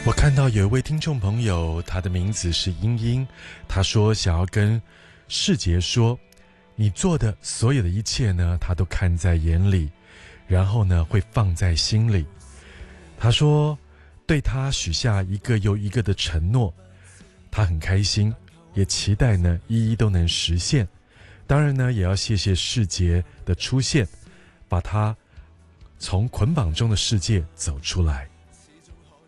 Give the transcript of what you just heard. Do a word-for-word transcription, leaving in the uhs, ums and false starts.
我看到有一位听众朋友，他的名字是英英，他说想要跟世杰说，你做的所有的一切呢，他都看在眼里，然后呢会放在心里。他说对他许下一个又一个的承诺，他很开心，也期待呢一一都能实现。当然呢也要谢谢世杰的出现，把他从捆绑中的世界走出来。